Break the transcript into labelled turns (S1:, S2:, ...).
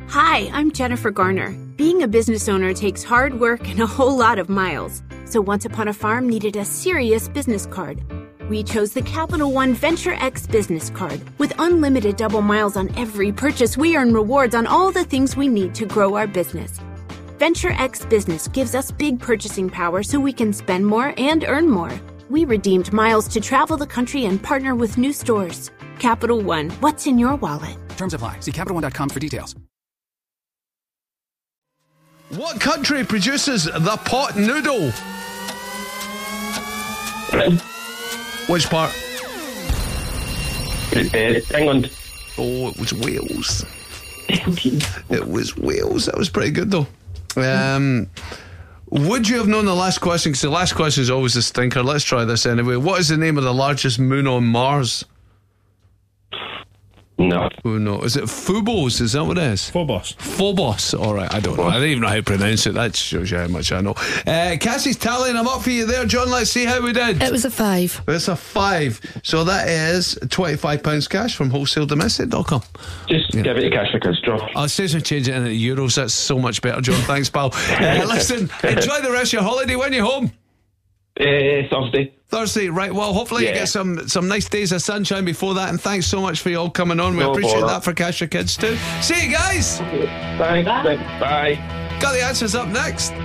S1: Hi, I'm Jennifer Garner. Being a business owner takes hard work and a whole lot of miles. So Once Upon a Farm needed a serious business card. We chose the Capital One Venture X business card. With unlimited double miles on every purchase, we earn rewards on all the things we need to grow our business. Venture X Business gives us big purchasing power so we can spend more and earn more. We redeemed miles to travel the country and partner with new stores. Capital One, what's in your wallet?
S2: Terms apply. See CapitalOne.com for details.
S3: What country produces the pot noodle? Which part?
S4: England.
S3: Oh, it was Wales. It was Wales. That was pretty good, though. Would you have known the last question? Because the last question is always a stinker. Let's try this anyway. What is the name of the largest moon on Mars?
S4: No.
S3: Oh, no. Is it Phobos? Is that what it is? Phobos. All right, I don't know. I don't even know how to pronounce it. That shows you how much I know. Cassie's tallying them up for you there, John. Let's see how we did.
S5: It was a 5.
S3: It's a 5. So that is £25 cash from wholesaledomestic.com.
S4: Just give it a cash because draw.
S3: I'll say so change it into euros. That's so much better, John. Thanks, pal. Listen, enjoy the rest of your holiday. When you home? Thursday, right. Well, hopefully you get some nice days of sunshine before that, and thanks so much for you all coming on. We appreciate that for Cash Your Kids too. See you guys.
S4: Thanks. Bye.
S3: Got the answers up next.